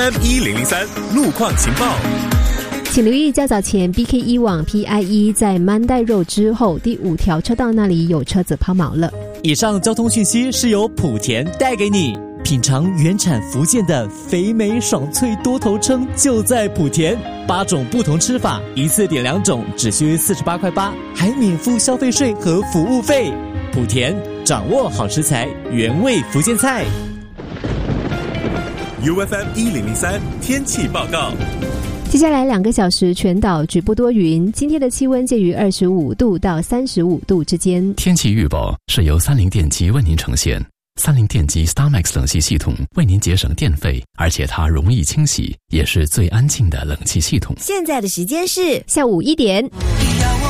M1003 路况情报。 请留意较早前 BK1 往 PIE 在 Mandai Road 之后第5条车道那里有车子抛锚了。 以上交通讯息是由莆田带给你。品尝原产福建的肥美爽脆多头称就在莆田，8种不同吃法，一次点2种，只需48块8，还免付消费税和服务费。莆田掌握好食材，原味福建菜。 UFM 1003天气报告。 接下来2个小时全岛局部多云，今天的气温介于25度到35度之间。 天气预报是由三菱电机为您呈现。三菱电机 StarMax 冷气系统为您节省电费，而且它容易清洗，也是最安静的冷气系统。 现在的时间是下午1点。